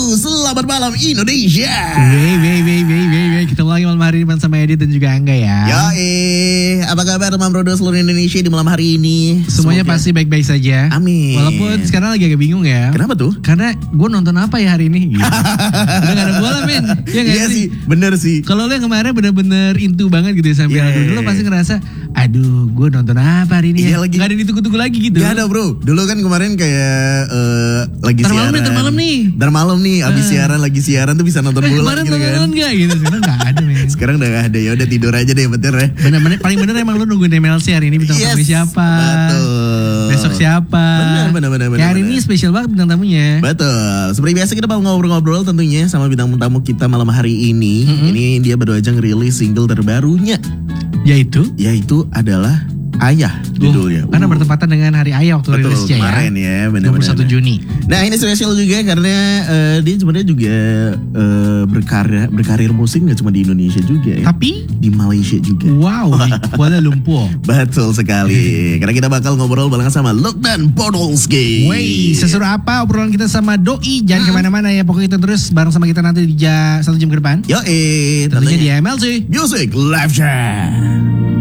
Selamat malam Indonesia. Ketemu lagi malam hari ini sama Edit dan juga Angga ya. Apa kabar teman bro seluruh Indonesia di malam hari ini? Semuanya pasti baik-baik saja. Amin. Walaupun sekarang lagi agak bingung ya. Kenapa tuh? Karena gue nonton apa ya hari ini gitu. Udah gak ada bola men. Iya sih, bener sih. Kalau lo yang kemarin bener-bener into banget gitu ya sampai dulu lo pasti ngerasa, aduh gue nonton apa hari ini ya. Lagi. Gak ada ditunggu-tunggu lagi gitu. Gak ada bro. Dulu kan kemarin kayak lagi siaran. Ntar malam nih abis siaran tuh bisa nonton bola gitu kan. Nonton gak gitu. Sekarang gak ada men. Sekarang udah gak ada, ya udah tidur aja deh bener ya. Bener-bener paling bener emang lu nungguin MLC hari ini bintang tamu siapa. Betul. Besok siapa. Bener. Kayak hari ini spesial banget bintang tamunya. Betul. Seperti biasa kita bakal ngobrol-ngobrol tentunya sama bintang tamu kita malam hari ini. Ini dia baru aja ngerilis single terbarunya. Yaitu adalah Ayah judulnya. Karena bertepatan dengan hari Ayah waktu rilisnya ya. Kemarin ya, benar-benar. 21 Juni. Nah ini spesial juga karena dia sebenarnya juga berkarir musik gak cuma di Indonesia juga ya. Tapi di Malaysia juga. Wow, di Kuala Lumpur. Betul sekali. Karena kita bakal ngobrol barengan sama Lukman Podolski. Wey, seseru apa obrolan kita sama Doi. Jangan kemana-mana ya. Pokoknya kita terus bareng sama kita nanti di 1 jam ke depan. Yoi. Tentunya di MLC Music Live Chat.